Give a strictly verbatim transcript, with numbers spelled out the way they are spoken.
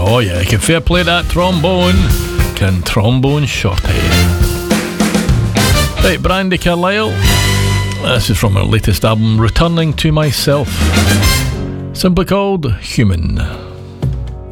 Oh yeah, you can fair play that trombone. Can trombone shorty. Right, Brandy Carlisle. This is from her latest album, Returning to Myself. Simply called Human.